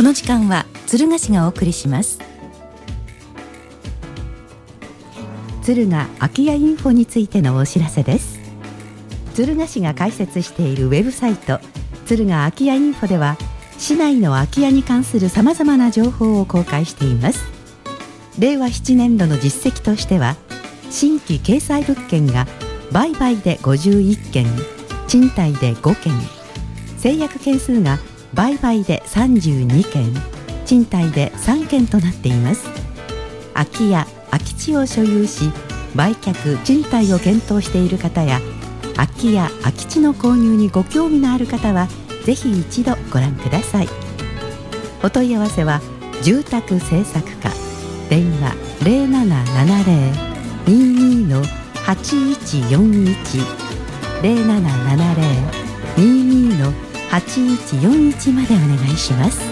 この時間は敦賀市がお送りします。敦賀空き家インフォについてのお知らせです。敦賀市が開設しているウェブサイト敦賀空き家インフォでは、市内の空き家に関するさまざまな情報を公開しています。令和7年度の実績としては、新規掲載物件が売買で51件、賃貸で5件、成約件数が売買で32件、賃貸で3件となっています。空き家・空き地を所有し、売却・賃貸を検討している方や、空き家・空き地の購入にご興味のある方は、ぜひ一度ご覧ください。お問い合わせは住宅政策課、電話 0770-22-8141 0770-22-8141までお願いします。